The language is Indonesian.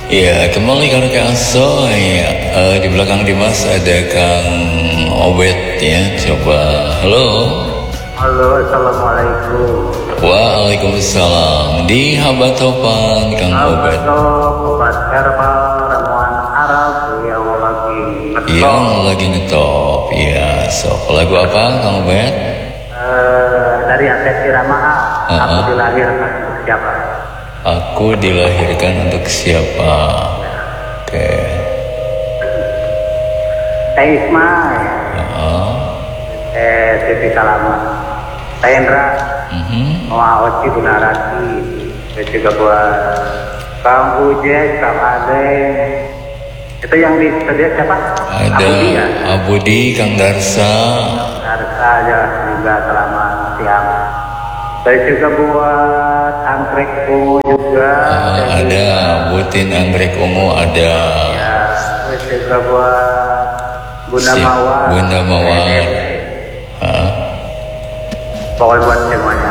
Ya, kembali ke rekan Soy. Di belakang Dimas ada Kang Obet ya. Coba, halo. Halo, assalamualaikum. Waalaikumsalam. Di Habatopan Kang Obet. Obat herbal ramuan Arab yang lagi ngetop. Ya, sok. Lagu apa Kang Obet? Dari Aset Irama. Aku dilahirkan untuk siapa? Aku dilahirkan untuk siapa? Oke. Teh Ismail. Siti Salamat. Teh Indra. Noah Oci Bunaraki. Dan juga buat Kang Uje, Kang Ade. Itu yang disediakan siapa? Ada Abudi, Kang Darsa. Darsa ya juga selamat siang. Dan juga buat anggrek ungu juga. Ada butin anggrek ungu ada. Ya, terus juga buat Bunda Mawar. Bunda Mawar. Pokoknya buat semuanya.